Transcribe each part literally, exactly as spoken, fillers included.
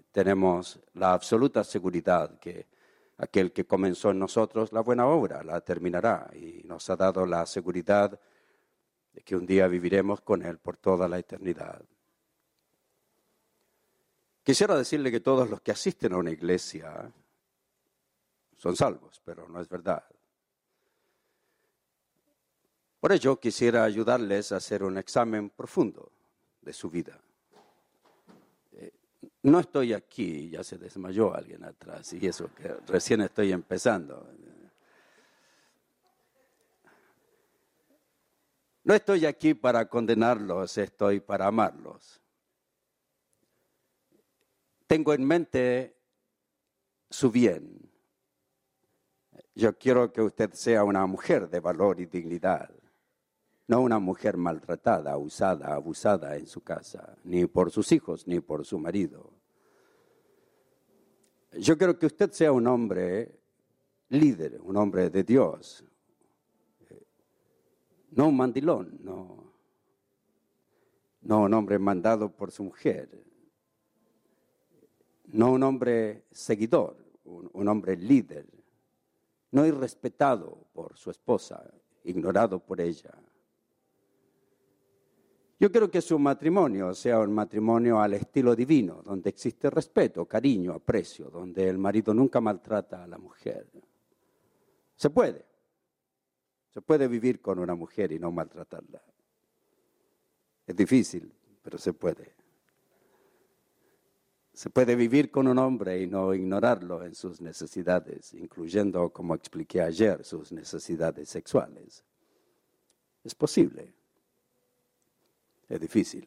tenemos la absoluta seguridad que aquel que comenzó en nosotros la buena obra la terminará y nos ha dado la seguridad de que un día viviremos con Él por toda la eternidad. Quisiera decirle que todos los que asisten a una iglesia son salvos, pero no es verdad. Por ello quisiera ayudarles a hacer un examen profundo de su vida. No estoy aquí, ya se desmayó alguien atrás, y eso que recién estoy empezando. No estoy aquí para condenarlos, estoy para amarlos. Tengo en mente su bien. Yo quiero que usted sea una mujer de valor y dignidad. No una mujer maltratada, usada, abusada en su casa, ni por sus hijos, ni por su marido. Yo quiero que usted sea un hombre líder, un hombre de Dios. No un mandilón, no. No un hombre mandado por su mujer. No un hombre seguidor, un, un hombre líder. No irrespetado por su esposa, ignorado por ella. Yo quiero que su matrimonio sea un matrimonio al estilo divino, donde existe respeto, cariño, aprecio, donde el marido nunca maltrata a la mujer. Se puede. Se puede vivir con una mujer y no maltratarla. Es difícil, pero se puede. Se puede vivir con un hombre y no ignorarlo en sus necesidades, incluyendo, como expliqué ayer, sus necesidades sexuales. Es posible. Es difícil.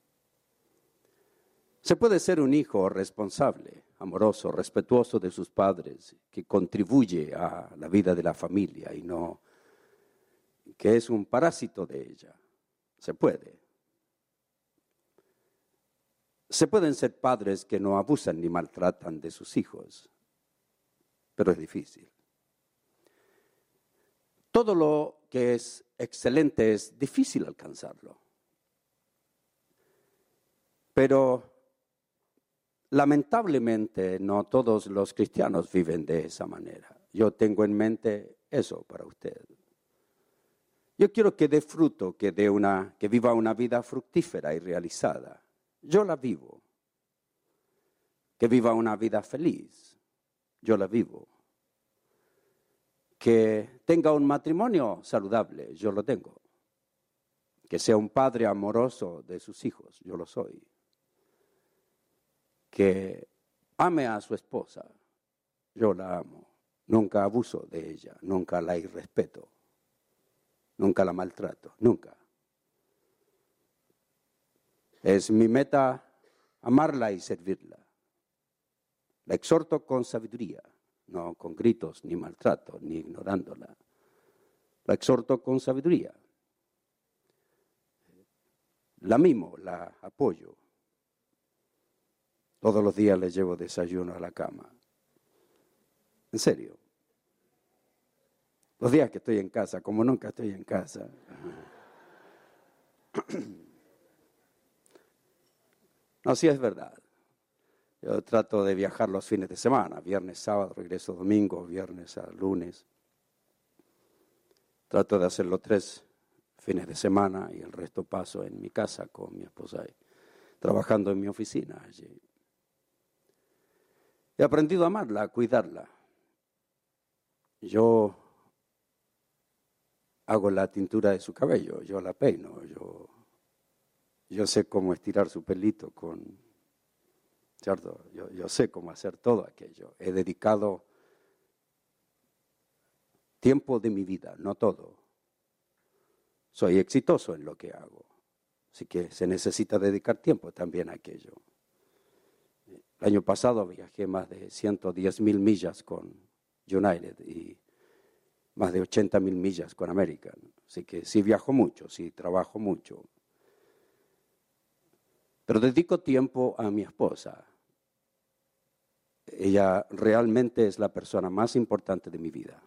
Se puede ser un hijo responsable, amoroso, respetuoso de sus padres, que contribuye a la vida de la familia y no que es un parásito de ella. Se puede. Se pueden ser padres que no abusan ni maltratan de sus hijos, pero es difícil. Todo lo que es excelente es difícil alcanzarlo. Pero lamentablemente no todos los cristianos viven de esa manera. Yo tengo en mente eso para usted. Yo quiero que dé fruto, que, dé una, que viva una vida fructífera y realizada. Yo la vivo. Que viva una vida feliz. Yo la vivo. Que tenga un matrimonio saludable. Yo lo tengo. Que sea un padre amoroso de sus hijos. Yo lo soy. Que ame a su esposa. Yo la amo. Nunca abuso de ella. Nunca la irrespeto. Nunca la maltrato, nunca. Es mi meta amarla y servirla. La exhorto con sabiduría, no con gritos, ni maltrato, ni ignorándola. La exhorto con sabiduría. La mimo, la apoyo. Todos los días le llevo desayuno a la cama. En serio. Los días que estoy en casa, como nunca estoy en casa. No, sí es verdad. Yo trato de viajar los fines de semana, viernes, sábado, regreso domingo, viernes a lunes. Trato de hacerlo tres fines de semana y el resto paso en mi casa con mi esposa, trabajando en mi oficina allí. He aprendido a amarla, a cuidarla. Yo hago la tintura de su cabello, yo la peino, yo, yo sé cómo estirar su pelito con, ¿cierto? Yo, yo sé cómo hacer todo aquello. He dedicado tiempo de mi vida, no todo. Soy exitoso en lo que hago, así que se necesita dedicar tiempo también a aquello. El año pasado viajé más de ciento diez mil millas con United y más de ochenta mil millas con American. Así que sí viajo mucho, sí trabajo mucho. Pero dedico tiempo a mi esposa. Ella realmente es la persona más importante de mi vida.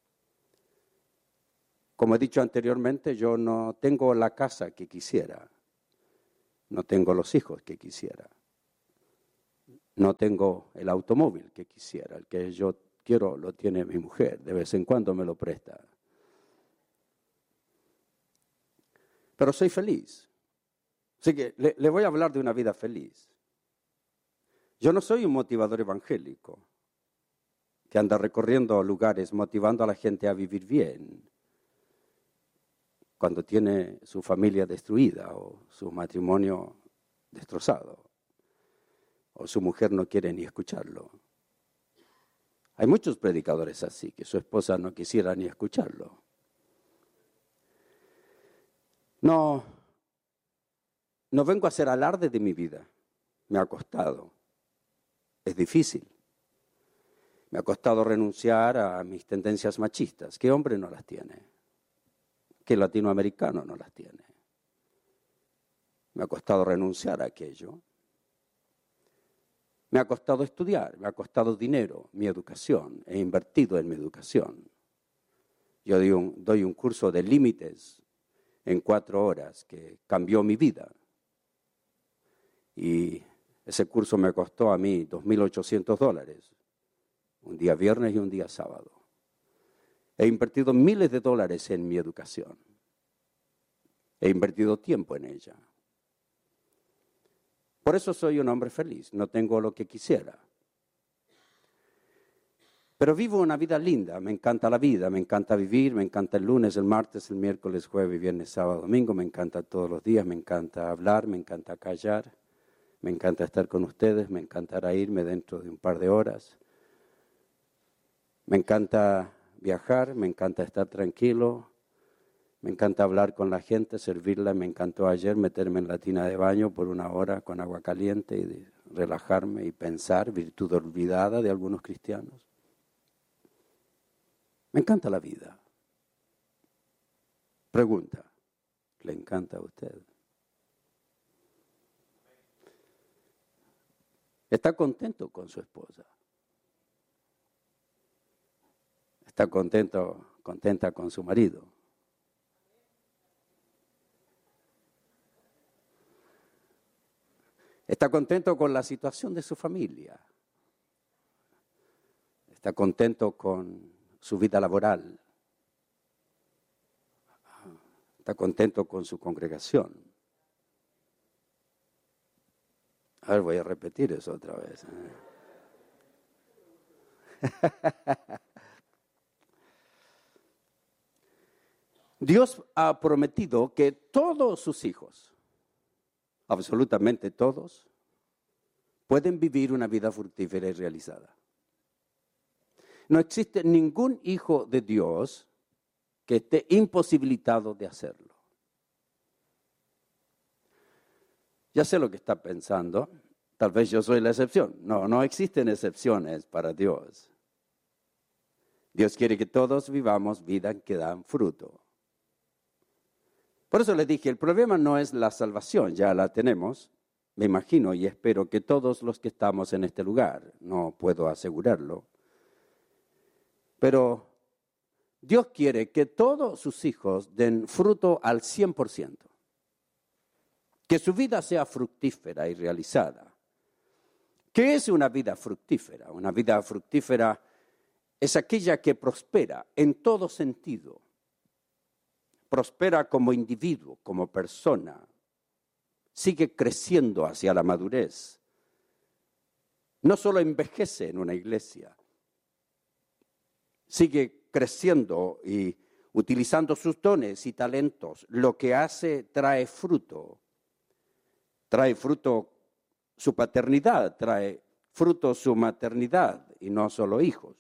Como he dicho anteriormente, yo no tengo la casa que quisiera. No tengo los hijos que quisiera. No tengo el automóvil que quisiera. El que yo quiero lo tiene mi mujer. De vez en cuando me lo presta. Pero soy feliz. Así que le, le voy a hablar de una vida feliz. Yo no soy un motivador evangélico que anda recorriendo lugares motivando a la gente a vivir bien cuando tiene su familia destruida o su matrimonio destrozado o su mujer no quiere ni escucharlo. Hay muchos predicadores así, que su esposa no quisiera ni escucharlo. No, no vengo a hacer alarde de mi vida. Me ha costado. Es difícil. Me ha costado renunciar a mis tendencias machistas. ¿Qué hombre no las tiene? ¿Qué latinoamericano no las tiene? Me ha costado renunciar a aquello. Me ha costado estudiar, me ha costado dinero, mi educación. He invertido en mi educación. Yo doy un, doy un curso de límites en cuatro horas que cambió mi vida. Y ese curso me costó a mí dos mil ochocientos dólares. Un día viernes y un día sábado. He invertido miles de dólares en mi educación. He invertido tiempo en ella. Por eso soy un hombre feliz. No tengo lo que quisiera. Pero vivo una vida linda. Me encanta la vida. Me encanta vivir. Me encanta el lunes, el martes, el miércoles, jueves, viernes, sábado, domingo. Me encanta todos los días. Me encanta hablar. Me encanta callar. Me encanta estar con ustedes. Me encantará irme dentro de un par de horas. Me encanta viajar, me encanta estar tranquilo, me encanta hablar con la gente, servirla. Me encantó ayer meterme en la tina de baño por una hora con agua caliente y relajarme y pensar, virtud olvidada de algunos cristianos. Me encanta la vida. Pregunta, ¿le encanta a usted? ¿Está contento con su esposa? ¿Está contento, contenta con su marido? ¿Está contento con la situación de su familia? ¿Está contento con su vida laboral? ¿Está contento con su congregación? A ver, voy a repetir eso otra vez. Dios ha prometido que todos sus hijos, absolutamente todos, pueden vivir una vida fructífera y realizada. No existe ningún hijo de Dios que esté imposibilitado de hacerlo. Ya sé lo que está pensando. Tal vez yo soy la excepción. No, no existen excepciones para Dios. Dios quiere que todos vivamos vidas que dan fruto. Por eso les dije, el problema no es la salvación, ya la tenemos, me imagino y espero que todos los que estamos en este lugar, no puedo asegurarlo, pero Dios quiere que todos sus hijos den fruto al cien por ciento, que su vida sea fructífera y realizada. ¿Qué es una vida fructífera? Una vida fructífera es aquella que prospera en todo sentido. Prospera como individuo, como persona, sigue creciendo hacia la madurez. No solo envejece en una iglesia, sigue creciendo y utilizando sus dones y talentos. Lo que hace trae fruto, trae fruto su paternidad, trae fruto su maternidad y no solo hijos.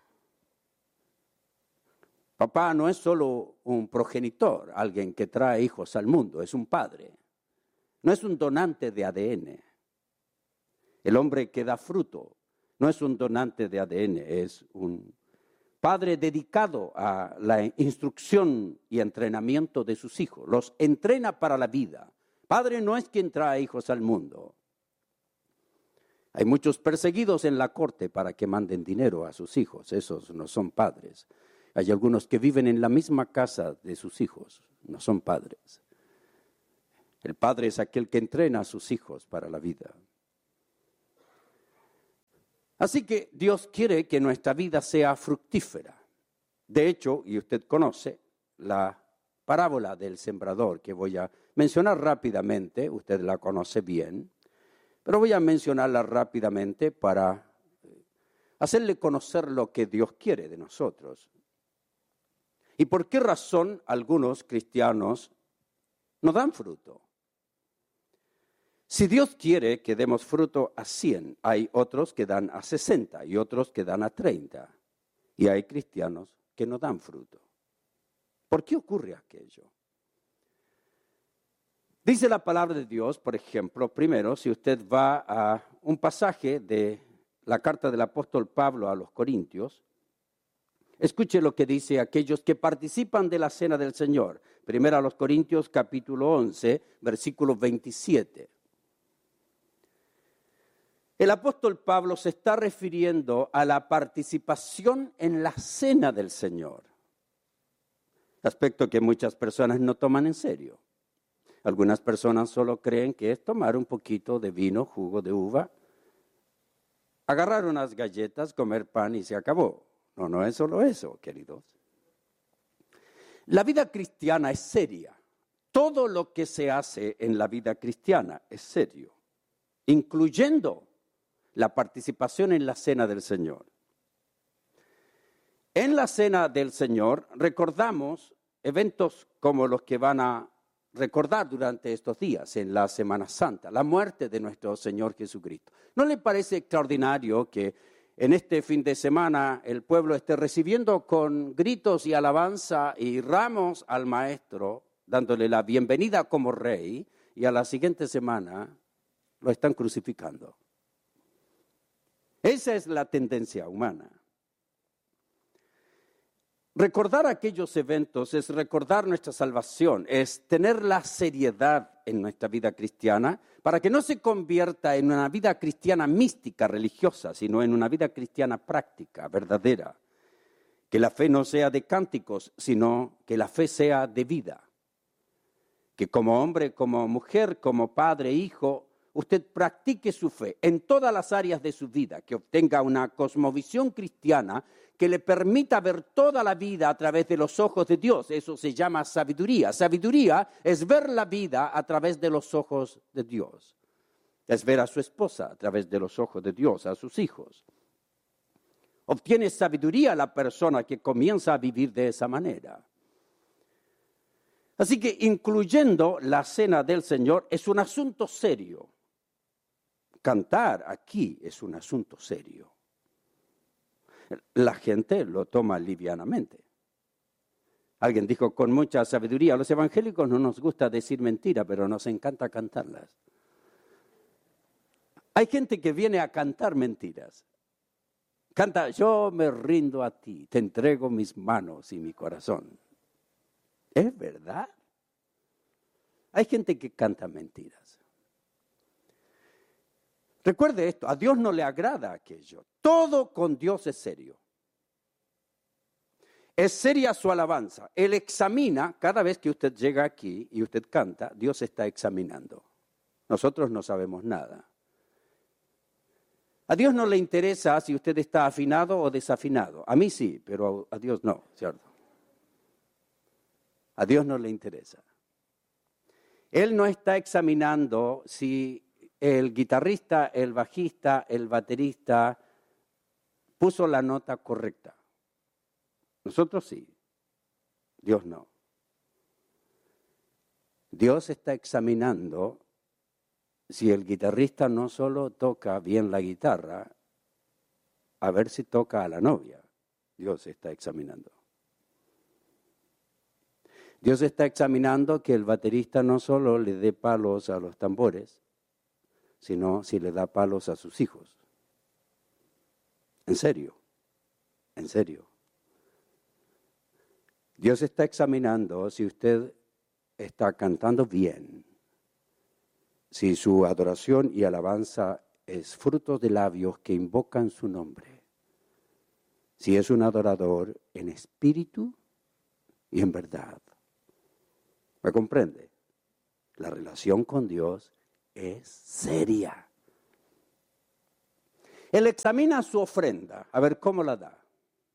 Papá no es solo un progenitor, alguien que trae hijos al mundo, es un padre. No es un donante de A D N. El hombre que da fruto no es un donante de A D N, es un padre dedicado a la instrucción y entrenamiento de sus hijos. Los entrena para la vida. Padre no es quien trae hijos al mundo. Hay muchos perseguidos en la corte para que manden dinero a sus hijos. Esos no son padres. Hay algunos que viven en la misma casa de sus hijos. No son padres. El padre es aquel que entrena a sus hijos para la vida. Así que Dios quiere que nuestra vida sea fructífera. De hecho, y usted conoce la parábola del sembrador que voy a mencionar rápidamente, usted la conoce bien, pero voy a mencionarla rápidamente para hacerle conocer lo que Dios quiere de nosotros. ¿Y por qué razón algunos cristianos no dan fruto? Si Dios quiere que demos fruto a cien, hay otros que dan a sesenta y otros que dan a treinta. Y hay cristianos que no dan fruto. ¿Por qué ocurre aquello? Dice la palabra de Dios, por ejemplo, primero, si usted va a un pasaje de la carta del apóstol Pablo a los Corintios, escuche lo que dice aquellos que participan de la cena del Señor. Primero a los Corintios capítulo once, versículo veintisiete. El apóstol Pablo se está refiriendo a la participación en la cena del Señor, aspecto que muchas personas no toman en serio. Algunas personas solo creen que es tomar un poquito de vino, jugo de uva, agarrar unas galletas, comer pan y se acabó. No, no es solo eso, queridos. La vida cristiana es seria. Todo lo que se hace en la vida cristiana es serio, incluyendo la participación en la cena del Señor. En la cena del Señor recordamos eventos como los que van a recordar durante estos días en la Semana Santa, la muerte de nuestro Señor Jesucristo. ¿No le parece extraordinario que en este fin de semana el pueblo esté recibiendo con gritos y alabanza y ramos al Maestro, dándole la bienvenida como rey, y a la siguiente semana lo están crucificando? Esa es la tendencia humana. Recordar aquellos eventos es recordar nuestra salvación, es tener la seriedad en nuestra vida cristiana para que no se convierta en una vida cristiana mística, religiosa, sino en una vida cristiana práctica, verdadera. Que la fe no sea de cánticos, sino que la fe sea de vida. Que como hombre, como mujer, como padre, hijo, usted practique su fe en todas las áreas de su vida, que obtenga una cosmovisión cristiana que le permita ver toda la vida a través de los ojos de Dios. Eso se llama sabiduría. Sabiduría es ver la vida a través de los ojos de Dios. Es ver a su esposa a través de los ojos de Dios, a sus hijos. Obtiene sabiduría la persona que comienza a vivir de esa manera. Así que incluyendo la cena del Señor es un asunto serio. Cantar aquí es un asunto serio. La gente lo toma livianamente. Alguien dijo con mucha sabiduría, a los evangélicos no nos gusta decir mentira, pero nos encanta cantarlas. Hay gente que viene a cantar mentiras. Canta, yo me rindo a ti, te entrego mis manos y mi corazón. ¿Es verdad? Hay gente que canta mentiras. Recuerde esto, a Dios no le agrada aquello. Todo con Dios es serio. Es seria su alabanza. Él examina, cada vez que usted llega aquí y usted canta, Dios está examinando. Nosotros no sabemos nada. A Dios no le interesa si usted está afinado o desafinado. A mí sí, pero a Dios no, ¿cierto? A Dios no le interesa. Él no está examinando si el guitarrista, el bajista, el baterista puso la nota correcta. Nosotros sí, Dios no. Dios está examinando si el guitarrista no solo toca bien la guitarra, a ver si toca a la novia. Dios está examinando. Dios está examinando que el baterista no solo le dé palos a los tambores, sino si le da palos a sus hijos. En serio, en serio. Dios está examinando si usted está cantando bien, si su adoración y alabanza es fruto de labios que invocan su nombre, si es un adorador en espíritu y en verdad. ¿Me comprende? La relación con Dios es seria. Él examina su ofrenda, a ver cómo la da.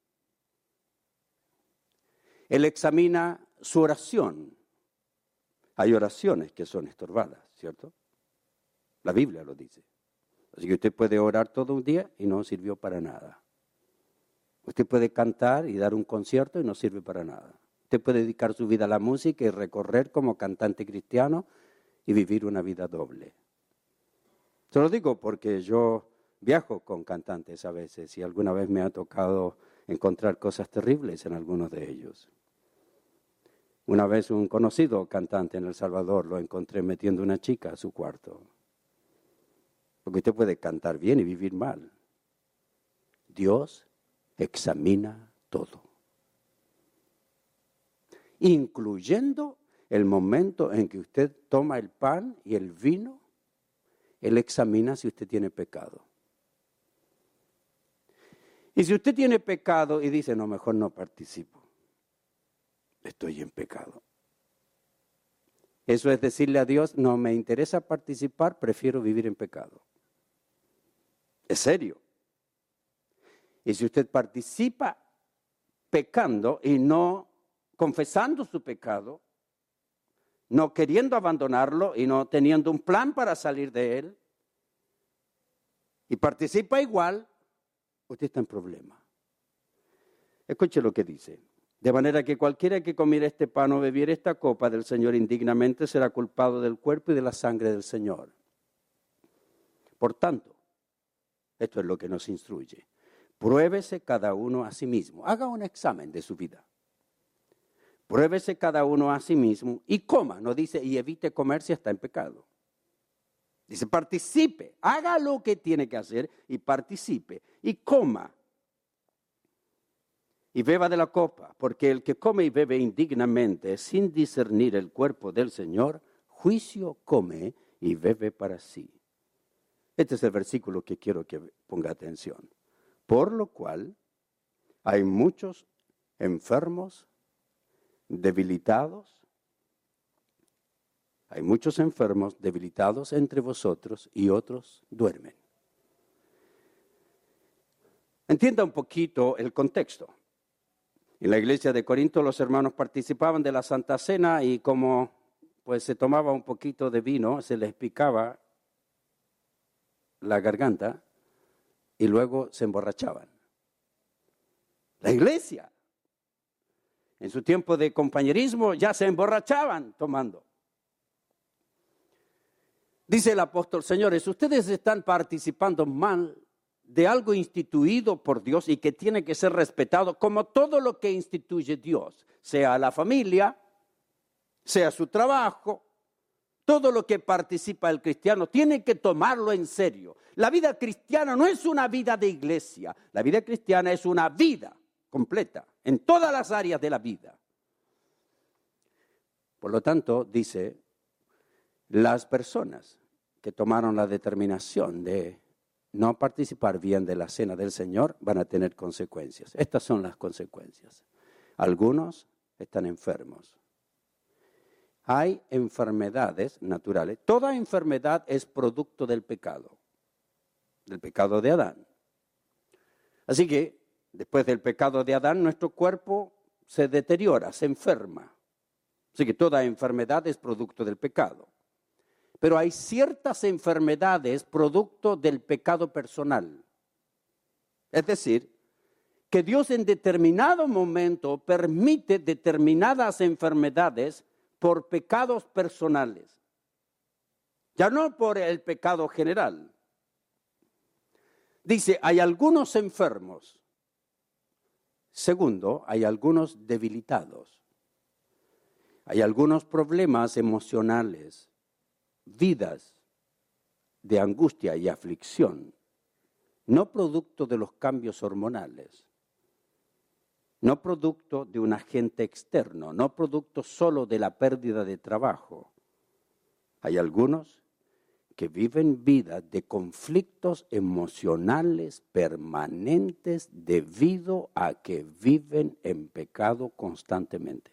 Él examina su oración. Hay oraciones que son estorbadas, ¿cierto? La Biblia lo dice. Así que usted puede orar todo un día y no sirvió para nada. Usted puede cantar y dar un concierto y no sirve para nada. Usted puede dedicar su vida a la música y recorrer como cantante cristiano y vivir una vida doble. Se lo digo porque yo viajo con cantantes a veces y alguna vez me ha tocado encontrar cosas terribles en algunos de ellos. Una vez un conocido cantante en El Salvador lo encontré metiendo una chica a su cuarto. Porque usted puede cantar bien y vivir mal. Dios examina todo, incluyendo el momento en que usted toma el pan y el vino. Él examina si usted tiene pecado. Y si usted tiene pecado y dice, no, mejor no participo, estoy en pecado. Eso es decirle a Dios, no me interesa participar, prefiero vivir en pecado. Es serio. Y si usted participa pecando y no confesando su pecado, no queriendo abandonarlo y no teniendo un plan para salir de él, y participa igual, usted está en problema. Escuche lo que dice. De manera que cualquiera que comiera este pan o bebiera esta copa del Señor indignamente será culpado del cuerpo y de la sangre del Señor. Por tanto, esto es lo que nos instruye. Pruébese cada uno a sí mismo. Haga un examen de su vida. Pruébese cada uno a sí mismo y coma. No dice y evite comer si está en pecado. Dice participe. Haga lo que tiene que hacer y participe. Y coma. Y beba de la copa. Porque el que come y bebe indignamente sin discernir el cuerpo del Señor, juicio come y bebe para sí. Este es el versículo que quiero que ponga atención. Por lo cual hay muchos enfermos, debilitados. Hay muchos enfermos, debilitados entre vosotros y otros duermen. Entienda un poquito el contexto. En la iglesia de Corinto los hermanos participaban de la Santa Cena y como pues se tomaba un poquito de vino, se les picaba la garganta y luego se emborrachaban. La iglesia, en su tiempo de compañerismo, ya se emborrachaban tomando. Dice el apóstol, señores, ustedes están participando mal de algo instituido por Dios y que tiene que ser respetado como todo lo que instituye Dios, sea la familia, sea su trabajo. Todo lo que participa el cristiano tiene que tomarlo en serio. La vida cristiana no es una vida de iglesia. La vida cristiana es una vida completa, en todas las áreas de la vida. Por lo tanto, dice, las personas que tomaron la determinación de no participar bien de la cena del Señor van a tener consecuencias. Estas son las consecuencias. Algunos están enfermos. Hay enfermedades naturales. Toda enfermedad es producto del pecado, del pecado de Adán. Así que, después del pecado de Adán, nuestro cuerpo se deteriora, se enferma. Así que toda enfermedad es producto del pecado. Pero hay ciertas enfermedades producto del pecado personal. Es decir, que Dios en determinado momento permite determinadas enfermedades por pecados personales, ya no por el pecado general. Dice, hay algunos enfermos. Segundo, hay algunos debilitados. Hay algunos problemas emocionales, vidas de angustia y aflicción, no producto de los cambios hormonales. No producto de un agente externo, no producto solo de la pérdida de trabajo. Hay algunos que viven vidas de conflictos emocionales permanentes debido a que viven en pecado constantemente.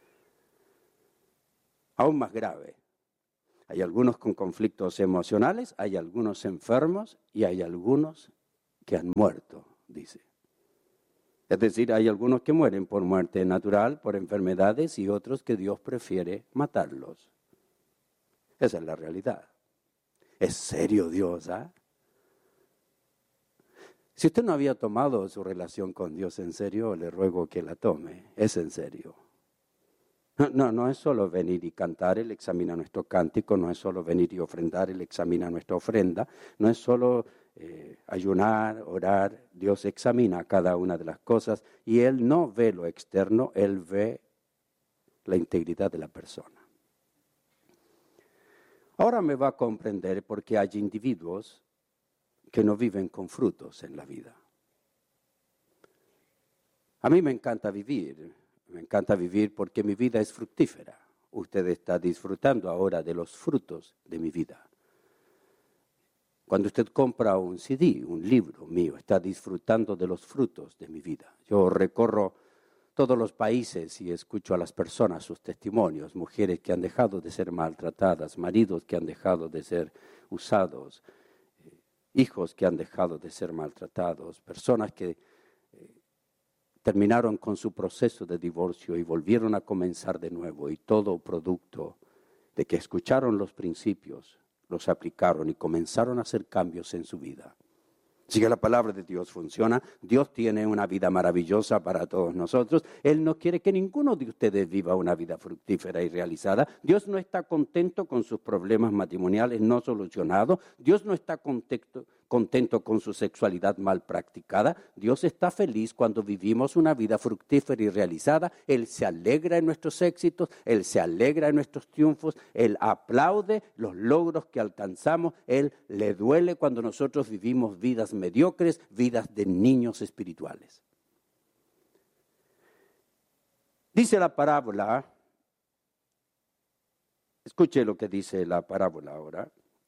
Aún más grave, hay algunos con conflictos emocionales, hay algunos enfermos y hay algunos que han muerto, dice. Es decir, hay algunos que mueren por muerte natural, por enfermedades, y otros que Dios prefiere matarlos. Esa es la realidad. ¿Es serio Dios, ah? Si usted no había tomado su relación con Dios en serio, le ruego que la tome. Es en serio. No, no, no es solo venir y cantar, Él examina nuestro cántico, no es solo venir y ofrendar, Él examina nuestra ofrenda, no es solo eh, ayunar, orar, Dios examina cada una de las cosas y Él no ve lo externo, Él ve la integridad de la persona. Ahora me va a comprender por qué hay individuos que no viven con frutos en la vida. A mí me encanta vivir. Me encanta vivir porque mi vida es fructífera. Usted está disfrutando ahora de los frutos de mi vida. Cuando usted compra un C D, un libro mío, está disfrutando de los frutos de mi vida. Yo recorro todos los países y escucho a las personas sus testimonios, mujeres que han dejado de ser maltratadas, maridos que han dejado de ser usados, hijos que han dejado de ser maltratados, personas que terminaron con su proceso de divorcio y volvieron a comenzar de nuevo, y todo producto de que escucharon los principios, los aplicaron y comenzaron a hacer cambios en su vida. Así que la palabra de Dios funciona. Dios tiene una vida maravillosa para todos nosotros. Él no quiere que ninguno de ustedes viva una vida fructífera y realizada. Dios no está contento con sus problemas matrimoniales no solucionados. Dios no está contento, contento con su sexualidad mal practicada. Dios está feliz cuando vivimos una vida fructífera y realizada. Él se alegra en nuestros éxitos, Él se alegra en nuestros triunfos, Él aplaude los logros que alcanzamos. Él le duele cuando nosotros vivimos vidas mediocres, vidas de niños espirituales. Dice la parábola, escuche lo que dice la parábola ahora.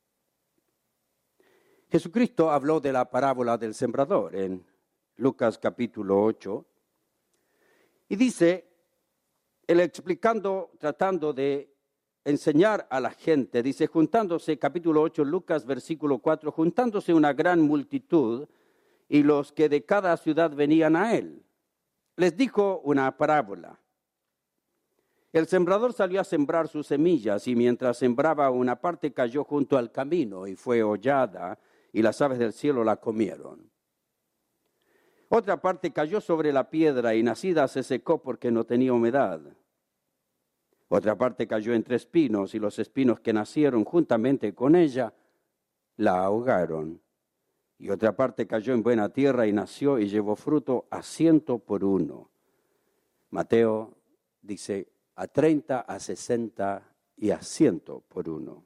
Jesucristo habló de la parábola del sembrador en Lucas capítulo ocho. Y dice, él explicando, tratando de enseñar a la gente, dice, juntándose, capítulo ocho, Lucas, versículo cuatro, juntándose una gran multitud y los que de cada ciudad venían a él, les dijo una parábola. El sembrador salió a sembrar sus semillas y mientras sembraba una parte cayó junto al camino y fue hollada y las aves del cielo la comieron. Otra parte cayó sobre la piedra y nacida se secó porque no tenía humedad. Otra parte cayó entre espinos y los espinos que nacieron juntamente con ella la ahogaron. Y otra parte cayó en buena tierra y nació y llevó fruto a ciento por uno. Mateo dice a treinta, a sesenta y a ciento por uno.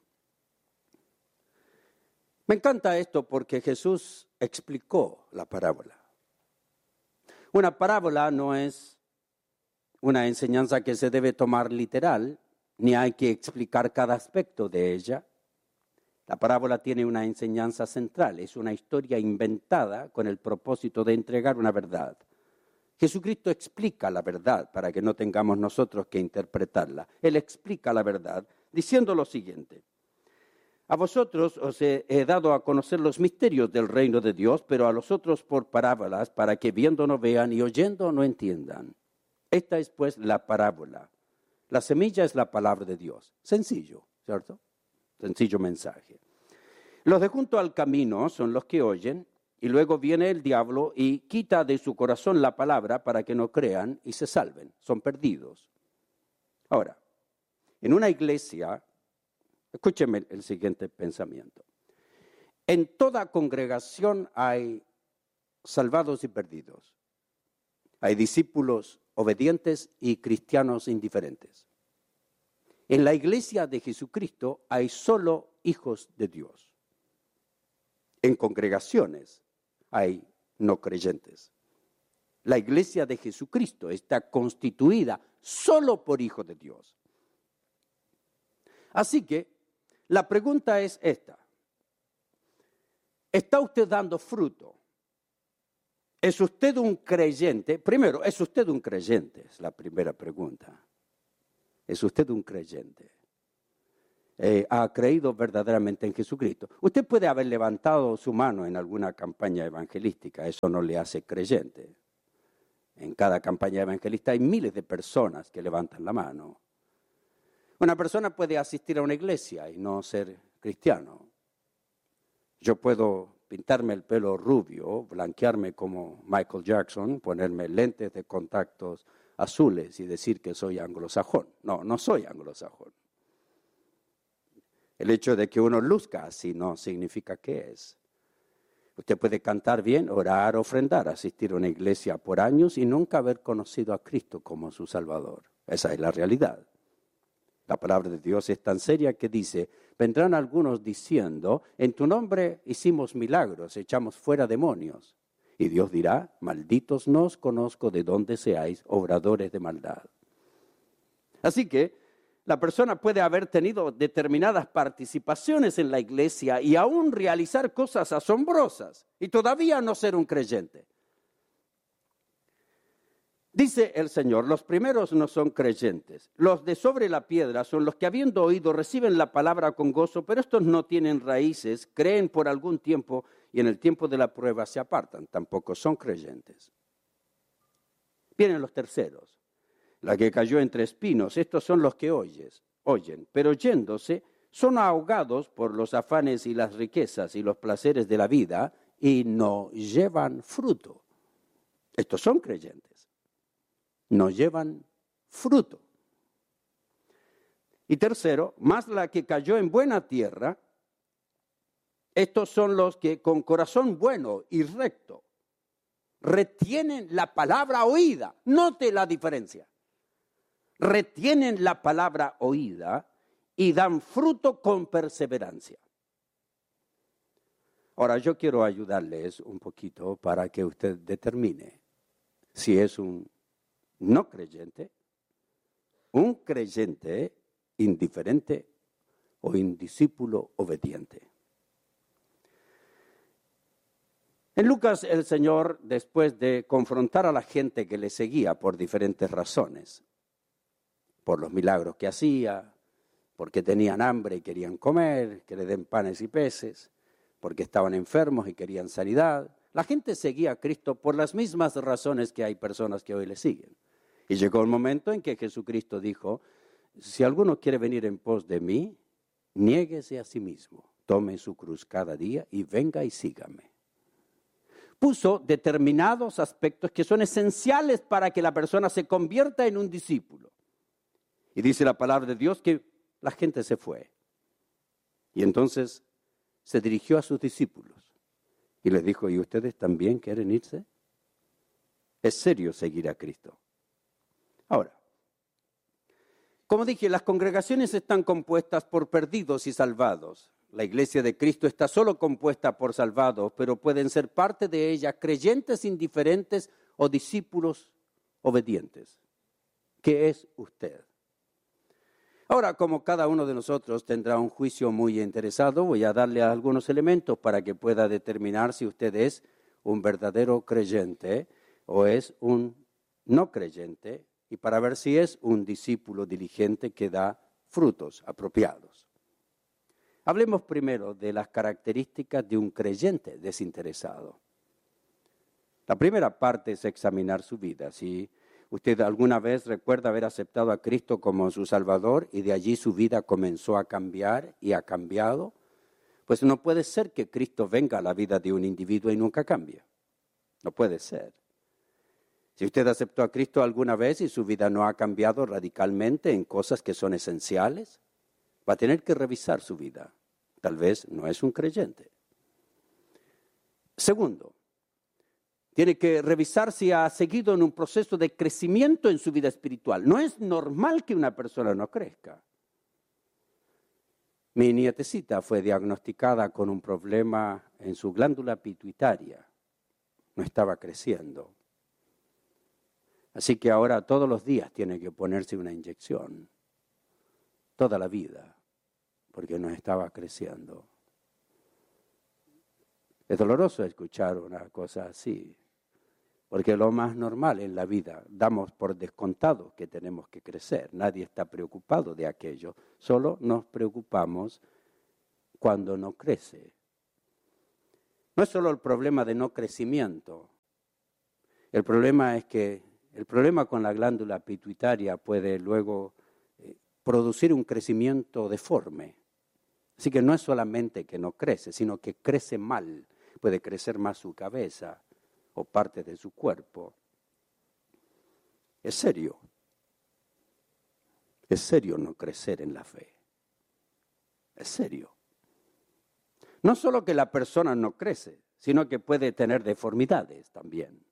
Me encanta esto porque Jesús explicó la parábola. Una parábola no es una enseñanza que se debe tomar literal, ni hay que explicar cada aspecto de ella. La parábola tiene una enseñanza central, es una historia inventada con el propósito de entregar una verdad. Jesucristo explica la verdad para que no tengamos nosotros que interpretarla. Él explica la verdad diciendo lo siguiente. A vosotros os he, he dado a conocer los misterios del reino de Dios, pero a los otros por parábolas, para que viendo no vean y oyendo no entiendan. Esta es pues la parábola. La semilla es la palabra de Dios. Sencillo, ¿cierto? Sencillo mensaje. Los de junto al camino son los que oyen, y luego viene el diablo y quita de su corazón la palabra para que no crean y se salven. Son perdidos. Ahora, en una iglesia, escúcheme el siguiente pensamiento. En toda congregación hay salvados y perdidos. Hay discípulos obedientes y cristianos indiferentes. En la iglesia de Jesucristo hay solo hijos de Dios. En congregaciones hay no creyentes. La iglesia de Jesucristo está constituida solo por hijos de Dios. Así que la pregunta es esta. ¿Está usted dando fruto? ¿Es usted un creyente? Primero, ¿es usted un creyente? Es la primera pregunta. ¿Es usted un creyente? eh, ha creído verdaderamente en Jesucristo. Usted puede haber levantado su mano en alguna campaña evangelística, eso no le hace creyente. En cada campaña evangelista hay miles de personas que levantan la mano. Una persona puede asistir a una iglesia y no ser cristiano. Yo puedo pintarme el pelo rubio, blanquearme como Michael Jackson, ponerme lentes de contactos azules y decir que soy anglosajón. No, no soy anglosajón. El hecho de que uno luzca así no significa que es. Usted puede cantar bien, orar, ofrendar, asistir a una iglesia por años y nunca haber conocido a Cristo como su Salvador. Esa es la realidad. La palabra de Dios es tan seria que dice, vendrán algunos diciendo, en tu nombre hicimos milagros, echamos fuera demonios. Y Dios dirá, malditos no os conozco de dónde seáis obradores de maldad. Así que la persona puede haber tenido determinadas participaciones en la iglesia y aún realizar cosas asombrosas y todavía no ser un creyente. Dice el Señor, los primeros no son creyentes. Los de sobre la piedra son los que habiendo oído reciben la palabra con gozo, pero estos no tienen raíces, creen por algún tiempo y en el tiempo de la prueba se apartan. Tampoco son creyentes. Vienen los terceros. La que cayó entre espinos, estos son los que oyes, oyen, pero yéndose son ahogados por los afanes y las riquezas y los placeres de la vida y no llevan fruto. Estos son creyentes, no llevan fruto. Y tercero, más la que cayó en buena tierra, estos son los que con corazón bueno y recto retienen la palabra oída. Note la diferencia. Retienen la palabra oída y dan fruto con perseverancia. Ahora, yo quiero ayudarles un poquito para que usted determine si es un no creyente, un creyente indiferente o un discípulo obediente. En Lucas, el Señor, después de confrontar a la gente que le seguía por diferentes razones, por los milagros que hacía, porque tenían hambre y querían comer, que le den panes y peces, porque estaban enfermos y querían sanidad. La gente seguía a Cristo por las mismas razones que hay personas que hoy le siguen. Y llegó el momento en que Jesucristo dijo, si alguno quiere venir en pos de mí, niéguese a sí mismo, tome su cruz cada día y venga y sígame. Puso determinados aspectos que son esenciales para que la persona se convierta en un discípulo. Y dice la palabra de Dios que la gente se fue. Y entonces se dirigió a sus discípulos y les dijo, ¿y ustedes también quieren irse? Es serio seguir a Cristo. Ahora, como dije, las congregaciones están compuestas por perdidos y salvados. La iglesia de Cristo está solo compuesta por salvados, pero pueden ser parte de ella creyentes indiferentes o discípulos obedientes. ¿Qué es usted? Ahora, como cada uno de nosotros tendrá un juicio muy interesado, voy a darle algunos elementos para que pueda determinar si usted es un verdadero creyente o es un no creyente y para ver si es un discípulo diligente que da frutos apropiados. Hablemos primero de las características de un creyente desinteresado. La primera parte es examinar su vida. Si usted alguna vez recuerda haber aceptado a Cristo como su Salvador y de allí su vida comenzó a cambiar y ha cambiado, pues no puede ser que Cristo venga a la vida de un individuo y nunca cambie. No puede ser. Si usted aceptó a Cristo alguna vez y su vida no ha cambiado radicalmente en cosas que son esenciales, va a tener que revisar su vida. Tal vez no es un creyente. Segundo, tiene que revisar si ha seguido en un proceso de crecimiento en su vida espiritual. No es normal que una persona no crezca. Mi nietecita fue diagnosticada con un problema en su glándula pituitaria. No estaba creciendo. Así que ahora todos los días tiene que ponerse una inyección. Toda la vida. Porque no estaba creciendo. Es doloroso escuchar una cosa así. Porque lo más normal en la vida, damos por descontado que tenemos que crecer. Nadie está preocupado de aquello. Solo nos preocupamos cuando no crece. No es solo el problema de no crecimiento. El problema es que el problema con la glándula pituitaria puede luego eh, producir un crecimiento deforme. Así que no es solamente que no crece, sino que crece mal. Puede crecer más su cabeza o parte de su cuerpo. Es serio. Es serio no crecer en la fe. Es serio. No solo que la persona no crece, sino que puede tener deformidades también.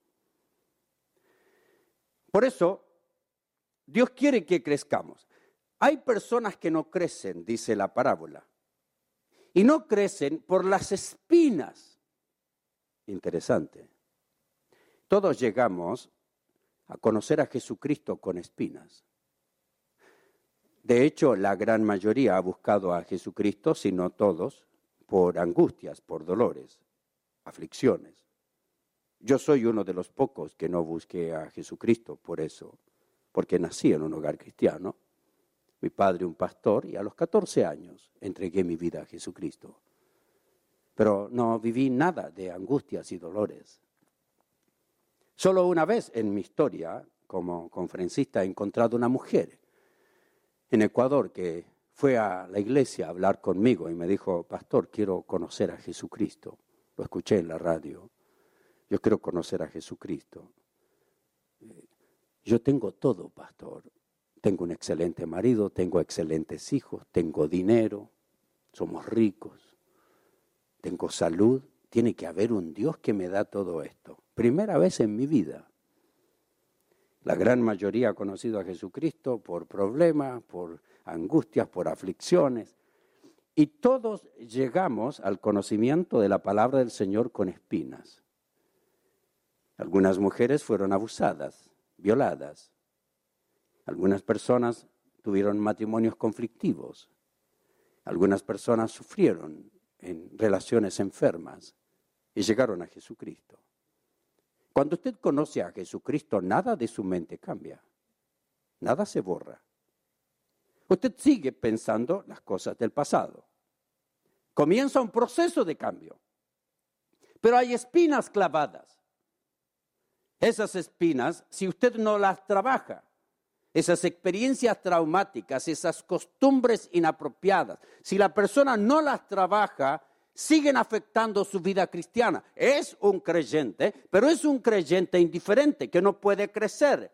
Por eso, Dios quiere que crezcamos. Hay personas que no crecen, dice la parábola, y no crecen por las espinas. Interesante. Todos llegamos a conocer a Jesucristo con espinas. De hecho, la gran mayoría ha buscado a Jesucristo, si no todos, por angustias, por dolores, aflicciones. Yo soy uno de los pocos que no busqué a Jesucristo por eso, porque nací en un hogar cristiano. Mi padre un pastor y a los catorce años entregué mi vida a Jesucristo. Pero no viví nada de angustias y dolores. Solo una vez en mi historia como conferencista he encontrado una mujer en Ecuador que fue a la iglesia a hablar conmigo y me dijo, pastor, quiero conocer a Jesucristo. Lo escuché en la radio. Yo quiero conocer a Jesucristo. Yo tengo todo, pastor. Tengo un excelente marido, tengo excelentes hijos, tengo dinero, somos ricos, tengo salud. Tiene que haber un Dios que me da todo esto. Primera vez en mi vida. La gran mayoría ha conocido a Jesucristo por problemas, por angustias, por aflicciones. Y todos llegamos al conocimiento de la palabra del Señor con espinas. Algunas mujeres fueron abusadas, violadas. Algunas personas tuvieron matrimonios conflictivos. Algunas personas sufrieron en relaciones enfermas y llegaron a Jesucristo. Cuando usted conoce a Jesucristo, nada de su mente cambia. Nada se borra. Usted sigue pensando las cosas del pasado. Comienza un proceso de cambio. Pero hay espinas clavadas. Esas espinas, si usted no las trabaja, esas experiencias traumáticas, esas costumbres inapropiadas, si la persona no las trabaja, siguen afectando su vida cristiana. Es un creyente, pero es un creyente indiferente que no puede crecer.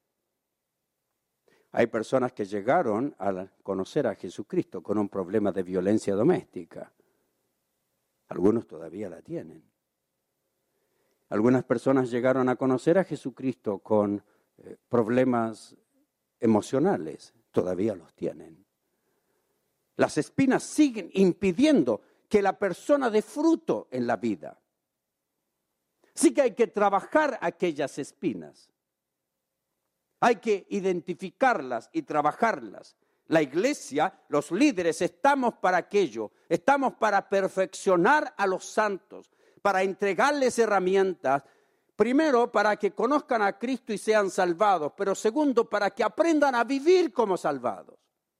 Hay personas que llegaron a conocer a Jesucristo con un problema de violencia doméstica. Algunos todavía la tienen. Algunas personas llegaron a conocer a Jesucristo con eh, problemas emocionales. Todavía los tienen. Las espinas siguen impidiendo que la persona dé fruto en la vida. Sí que hay que trabajar aquellas espinas. Hay que identificarlas y trabajarlas. La iglesia, los líderes, estamos para aquello. Estamos para perfeccionar a los santos, para entregarles herramientas. Primero, para que conozcan a Cristo y sean salvados. Pero segundo, para que aprendan a vivir como salvados.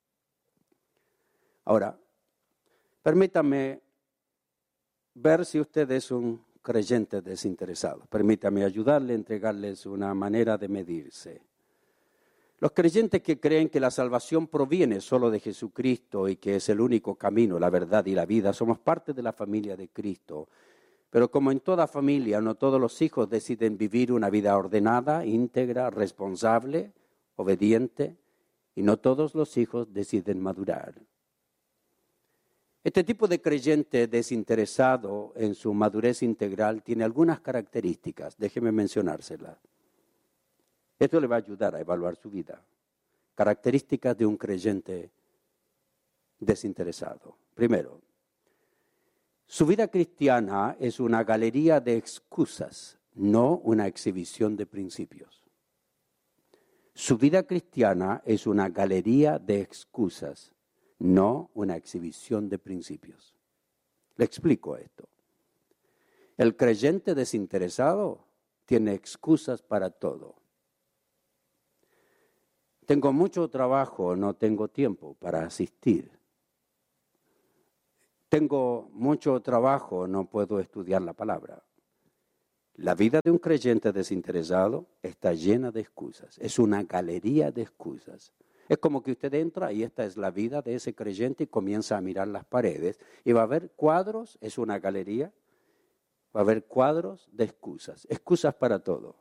Ahora, permítame ver si usted es un creyente desinteresado. Permítame ayudarle, entregarles una manera de medirse. Los creyentes que creen que la salvación proviene solo de Jesucristo y que es el único camino, la verdad y la vida, somos parte de la familia de Cristo. Pero como en toda familia, no todos los hijos deciden vivir una vida ordenada, íntegra, responsable, obediente, y no todos los hijos deciden madurar. Este tipo de creyente desinteresado en su madurez integral tiene algunas características. Déjeme mencionárselas. Esto le va a ayudar a evaluar su vida. Características de un creyente desinteresado. Primero, su vida cristiana es una galería de excusas, no una exhibición de principios. Su vida cristiana es una galería de excusas, no una exhibición de principios. Le explico esto. El creyente desinteresado tiene excusas para todo. Tengo mucho trabajo, no tengo tiempo para asistir. Tengo mucho trabajo, no puedo estudiar la palabra. La vida de un creyente desinteresado está llena de excusas. Es una galería de excusas. Es como que usted entra y esta es la vida de ese creyente y comienza a mirar las paredes y va a ver cuadros, es una galería, va a haber cuadros de excusas, excusas para todo.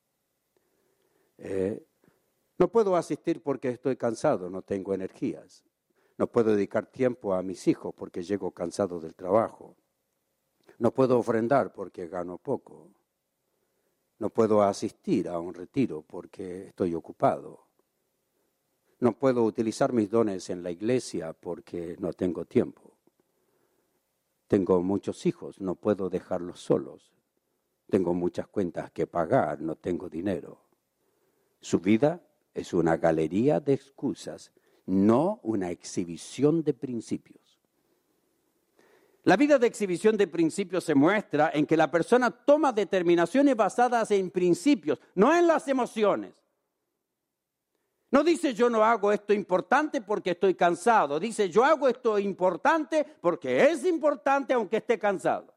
Eh, no puedo asistir porque estoy cansado, no tengo energías. No puedo dedicar tiempo a mis hijos porque llego cansado del trabajo. No puedo ofrendar porque gano poco. No puedo asistir a un retiro porque estoy ocupado. No puedo utilizar mis dones en la iglesia porque no tengo tiempo. Tengo muchos hijos, no puedo dejarlos solos. Tengo muchas cuentas que pagar, no tengo dinero. Su vida es una galería de excusas, no una exhibición de principios. La vida de exhibición de principios se muestra en que la persona toma determinaciones basadas en principios, no en las emociones. No dice yo no hago esto importante porque estoy cansado. Dice yo hago esto importante porque es importante aunque esté cansado.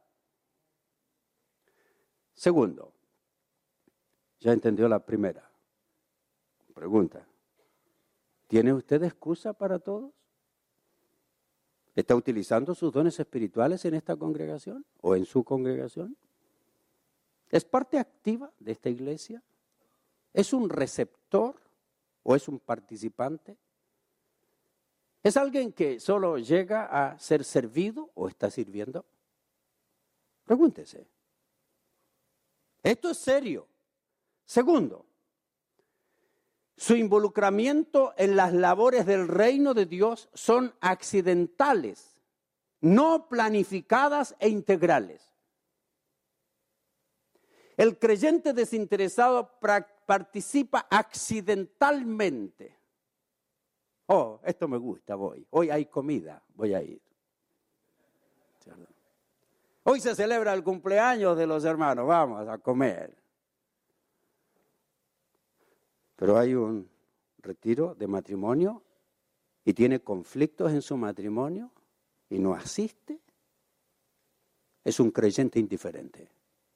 Segundo, ¿ya entendió la primera? Pregunta, ¿tiene usted excusa para todos? ¿Está utilizando sus dones espirituales en esta congregación o en su congregación? ¿Es parte activa de esta iglesia? ¿Es un receptor o es un participante? ¿Es alguien que solo llega a ser servido o está sirviendo? Pregúntese. Esto es serio. Segundo, su involucramiento en las labores del reino de Dios son accidentales, no planificadas e integrales. El creyente desinteresado participa accidentalmente. Oh, esto me gusta, voy. Hoy hay comida, voy a ir. Hoy se celebra el cumpleaños de los hermanos, vamos a comer. Pero hay un retiro de matrimonio y tiene conflictos en su matrimonio y no asiste. Es un creyente indiferente.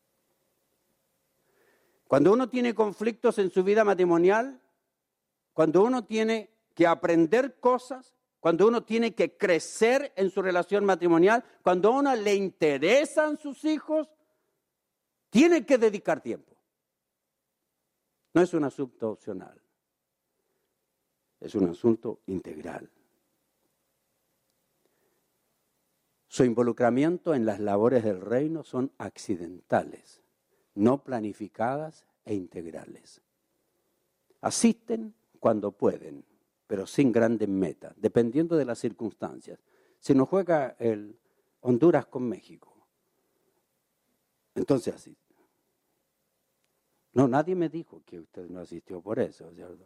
Cuando uno tiene conflictos en su vida matrimonial, cuando uno tiene que aprender cosas, cuando uno tiene que crecer en su relación matrimonial, cuando a uno le interesan sus hijos, tiene que dedicar tiempo. No es un asunto opcional, es un asunto integral. Su involucramiento en las labores del reino son accidentales, no planificadas e integrales. Asisten cuando pueden, pero sin grandes metas, dependiendo de las circunstancias. Si nos juega el Honduras con México, entonces así. No, nadie me dijo que usted no asistió por eso, ¿cierto?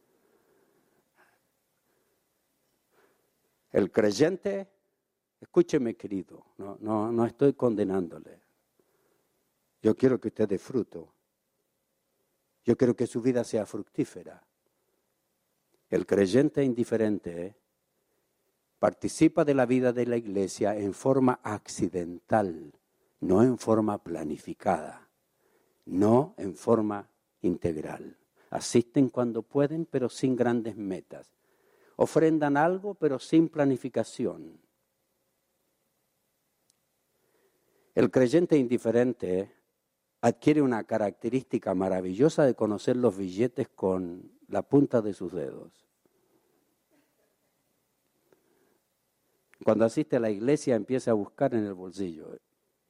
El creyente, escúcheme querido, no, no, no estoy condenándole. Yo quiero que usted dé fruto. Yo quiero que su vida sea fructífera. El creyente indiferente participa de la vida de la iglesia en forma accidental, no en forma planificada. No en forma integral. Asisten cuando pueden, pero sin grandes metas. Ofrendan algo, pero sin planificación. El creyente indiferente adquiere una característica maravillosa de conocer los billetes con la punta de sus dedos. Cuando asiste a la iglesia empieza a buscar en el bolsillo.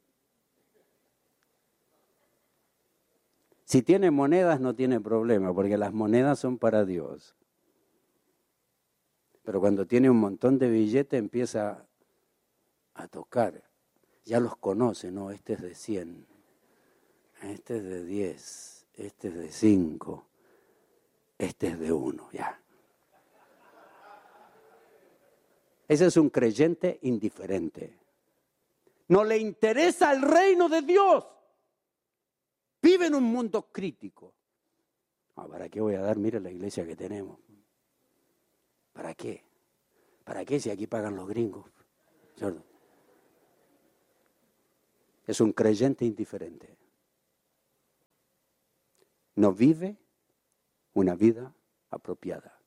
Si tiene monedas no tiene problema, porque las monedas son para Dios. Pero cuando tiene un montón de billetes empieza a tocar. Ya los conoce, no, este es de cien, este es de diez, este es de cinco, este es de uno, ya. Ese es un creyente indiferente. No le interesa el reino de Dios. Vive en un mundo crítico. Ah, ¿para qué voy a dar? Mire la iglesia que tenemos. ¿Para qué? ¿Para qué si aquí pagan los gringos? ¿Cierto? Es un creyente indiferente. No vive una vida apropiada.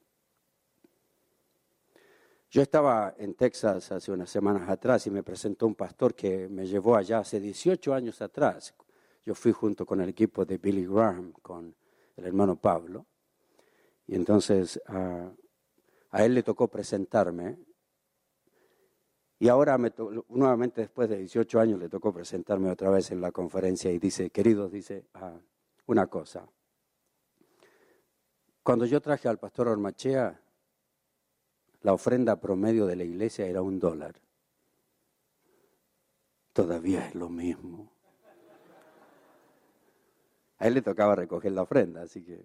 Yo estaba en Texas hace unas semanas atrás y me presentó un pastor que me llevó allá hace dieciocho años atrás. Yo fui junto con el equipo de Billy Graham, con el hermano Pablo, y entonces uh, a él le tocó presentarme, y ahora me to- nuevamente después de dieciocho años le tocó presentarme otra vez en la conferencia y dice, queridos, dice, uh, una cosa, cuando yo traje al pastor Ormachea, la ofrenda promedio de la iglesia era un dólar. Todavía es lo mismo. A él le tocaba recoger la ofrenda, así que...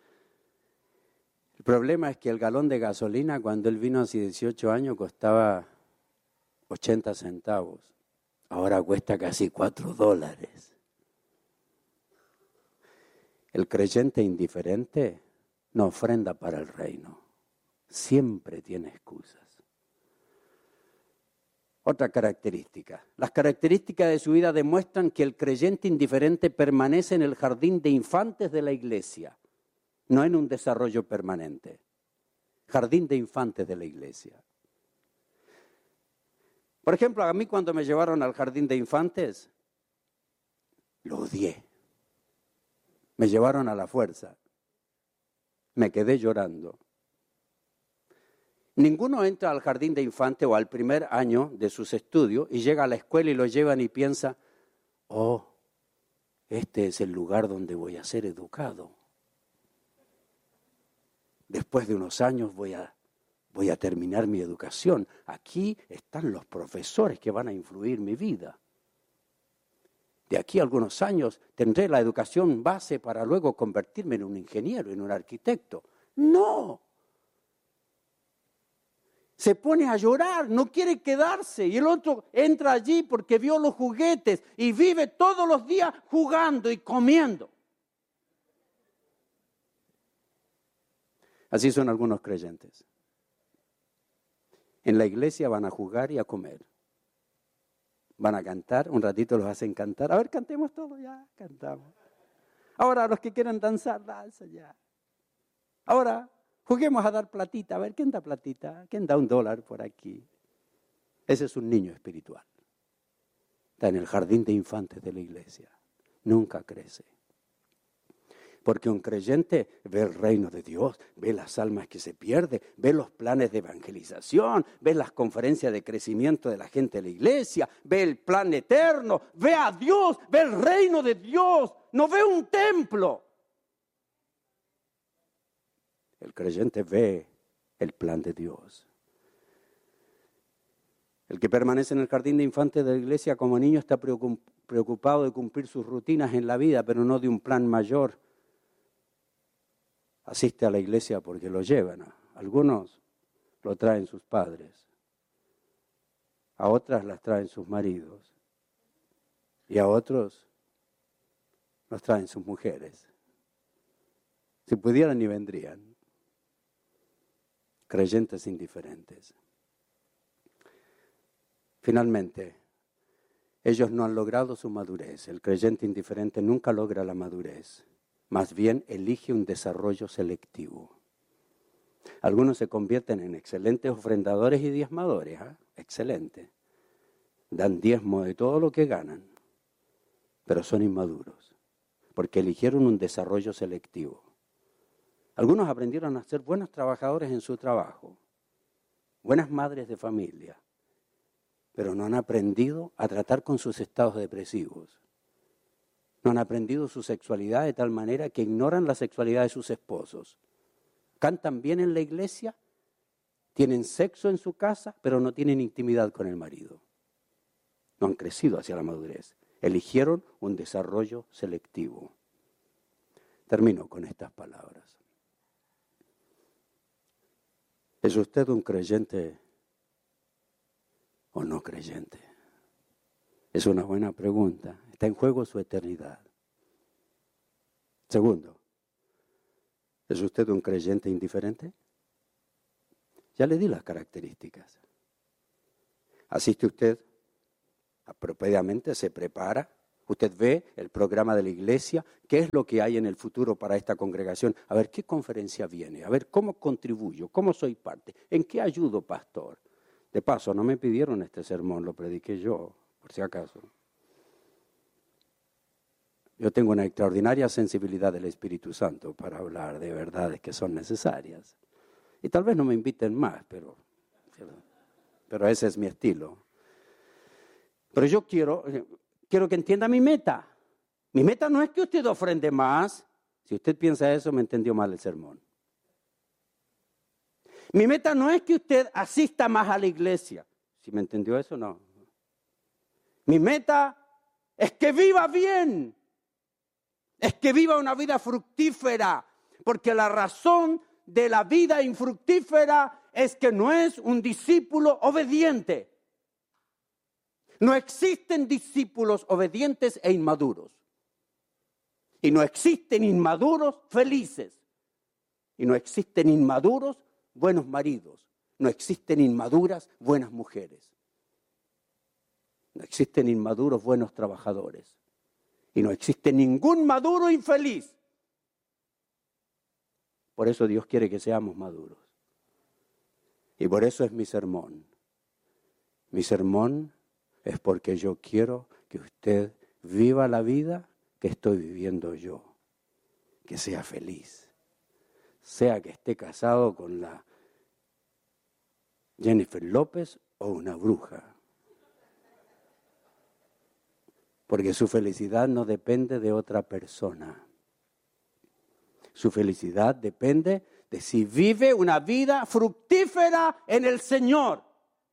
El problema es que el galón de gasolina, cuando él vino hace dieciocho años, costaba ochenta centavos. Ahora cuesta casi cuatro dólares. El creyente indiferente no ofrenda para el reino. Siempre tiene excusas. Otra característica. Las características de su vida demuestran que el creyente indiferente permanece en el jardín de infantes de la iglesia, no en un desarrollo permanente. Jardín de infantes de la iglesia. Por ejemplo, a mí cuando me llevaron al jardín de infantes, lo odié. Me llevaron a la fuerza. Me quedé llorando. Ninguno entra al jardín de infantes o al primer año de sus estudios y llega a la escuela y lo llevan y piensa, oh, este es el lugar donde voy a ser educado. Después de unos años voy a, voy a terminar mi educación. Aquí están los profesores que van a influir mi vida. De aquí a algunos años tendré la educación base para luego convertirme en un ingeniero, en un arquitecto. ¡No! Se pone a llorar, no quiere quedarse. Y el otro entra allí porque vio los juguetes y vive todos los días jugando y comiendo. Así son algunos creyentes. En la iglesia van a jugar y a comer. Van a cantar, un ratito los hacen cantar. A ver, cantemos todos, ya, cantamos. Ahora los que quieran danzar, danza ya. Ahora juguemos a dar platita. A ver, ¿quién da platita? ¿Quién da un dólar por aquí? Ese es un niño espiritual. Está en el jardín de infantes de la iglesia. Nunca crece. Porque un creyente ve el reino de Dios, ve las almas que se pierden, ve los planes de evangelización, ve las conferencias de crecimiento de la gente de la iglesia, ve el plan eterno, ve a Dios, ve el reino de Dios, no ve un templo. El creyente ve el plan de Dios. El que permanece en el jardín de infantes de la iglesia como niño está preocupado de cumplir sus rutinas en la vida, pero no de un plan mayor. Asiste a la iglesia porque lo llevan. Algunos lo traen sus padres. A otras las traen sus maridos. Y a otros los traen sus mujeres. Si pudieran ni vendrían. Creyentes indiferentes. Finalmente, ellos no han logrado su madurez. El creyente indiferente nunca logra la madurez. Más bien elige un desarrollo selectivo. Algunos se convierten en excelentes ofrendadores y diezmadores. ¿eh? Excelente. Dan diezmo de todo lo que ganan, pero son inmaduros, porque eligieron un desarrollo selectivo. Algunos aprendieron a ser buenos trabajadores en su trabajo, buenas madres de familia, pero no han aprendido a tratar con sus estados depresivos. No han aprendido su sexualidad de tal manera que ignoran la sexualidad de sus esposos. Cantan bien en la iglesia, tienen sexo en su casa, pero no tienen intimidad con el marido. No han crecido hacia la madurez. Eligieron un desarrollo selectivo. Termino con estas palabras. ¿Es usted un creyente o no creyente? Es una buena pregunta. Está en juego su eternidad. Segundo, ¿es usted un creyente indiferente? Ya le di las características. ¿Asiste usted apropiadamente? ¿Se prepara? ¿Usted ve el programa de la iglesia? ¿Qué es lo que hay en el futuro para esta congregación? A ver, ¿qué conferencia viene? A ver, ¿cómo contribuyo? ¿Cómo soy parte? ¿En qué ayudo, pastor? De paso, no me pidieron este sermón, lo prediqué yo, por si acaso. Yo tengo una extraordinaria sensibilidad del Espíritu Santo para hablar de verdades que son necesarias. Y tal vez no me inviten más, pero, pero ese es mi estilo. Pero yo quiero, quiero que entienda mi meta. Mi meta no es que usted ofrende más. Si usted piensa eso, me entendió mal el sermón. Mi meta no es que usted asista más a la iglesia. Si me entendió eso, no. Mi meta es que viva bien. Es que viva una vida fructífera. Porque la razón de la vida infructífera es que no es un discípulo obediente. No existen discípulos obedientes e inmaduros. Y no existen inmaduros felices. Y no existen inmaduros buenos maridos. No existen inmaduras buenas mujeres. No existen inmaduros buenos trabajadores. Y no existe ningún maduro infeliz. Por eso Dios quiere que seamos maduros. Y por eso es mi sermón. Mi sermón es porque yo quiero que usted viva la vida que estoy viviendo yo. Que sea feliz. Sea que esté casado con la Jennifer López o una bruja. Porque su felicidad no depende de otra persona. Su felicidad depende de si vive una vida fructífera en el Señor.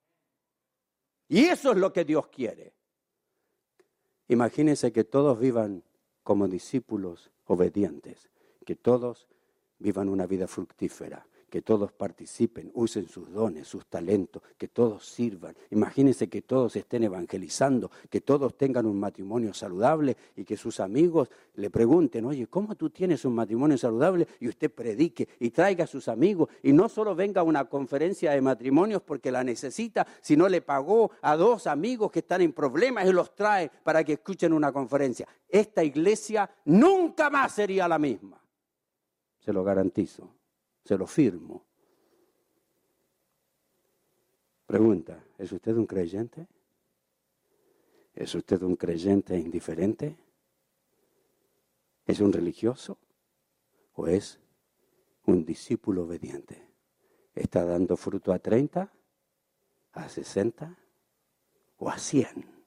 Y eso es lo que Dios quiere. Imagínense que todos vivan como discípulos obedientes, que todos vivan una vida fructífera, que todos participen, usen sus dones, sus talentos, que todos sirvan. Imagínense que todos estén evangelizando, que todos tengan un matrimonio saludable y que sus amigos le pregunten, oye, ¿cómo tú tienes un matrimonio saludable? Y usted predique y traiga a sus amigos y no solo venga a una conferencia de matrimonios porque la necesita, sino le pagó a dos amigos que están en problemas y los trae para que escuchen una conferencia. Esta iglesia nunca más sería la misma. Se lo garantizo. Se lo firmo. Pregunta, ¿es usted un creyente? ¿Es usted un creyente indiferente? ¿Es un religioso? ¿O es un discípulo obediente? ¿Está dando fruto a treinta, a sesenta o a cien?